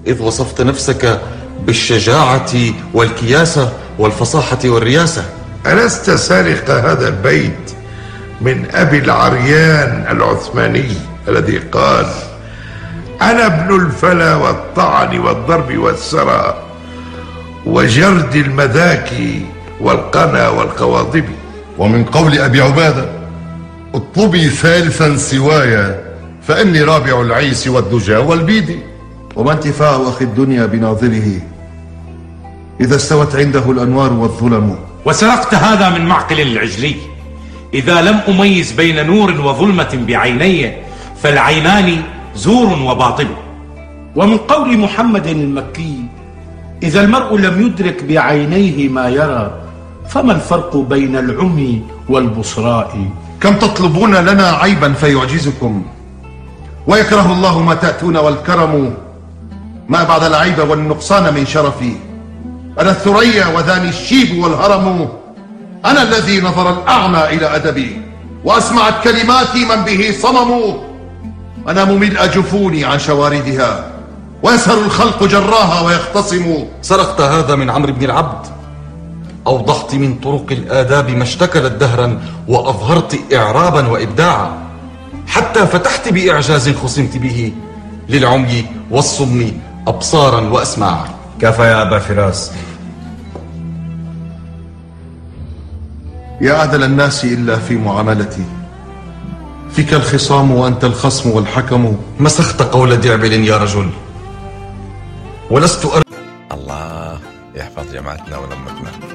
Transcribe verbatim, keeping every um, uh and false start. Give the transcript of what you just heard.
إذ وصفت نفسك بالشجاعة والكياسة والفصاحة والرياسة. ألست سارق هذا البيت من أبي العريان العثماني الذي قال: أنا ابن الفلا والطعن والضرب والسرى وجرد المذاكي والقنا والقواضب. ومن قول أبي عبادة: اطلبي ثالثا سوايا فإني رابع العيس والدجى والبيد. وما انتفاع أخي الدنيا بناظره إذا استوت عنده الأنوار والظلم. وسرقت هذا من معقل العجلي: إذا لم أميز بين نور وظلمة بعيني فالعينان زور وباطل. ومن قول محمد المكي: إذا المرء لم يدرك بعينيه ما يرى فما الفرق بين العمي والبصراء. كم تطلبون لنا عيبا فيعجزكم، ويكره الله ما تأتون والكرم ما بعد العيب والنقصان من شرفي. أنا الثريا وذاني الشيب والهرم، أنا الذي نظر الأعمى إلى أدبي وأسمعت كلماتي من به صمم. أنا مملء جفوني عن شواردها ويسهر الخلق جراها ويختصم. سرقت هذا من عمرو بن العبد، أوضحت من طرق الآداب ما اشتكلت دهرا، وأظهرت إعرابا وإبداعا، حتى فتحت بإعجاز خصمت به للعمي والصم أبصارا وأسماعا. كفى يا أبا فراس. يا أعدل الناس إلا في معاملتي، فيك الخصام وأنت الخصم والحكم. مسخت قول دعبل يا رجل، ولست أر... الله يحفظ جماعتنا ولمتنا.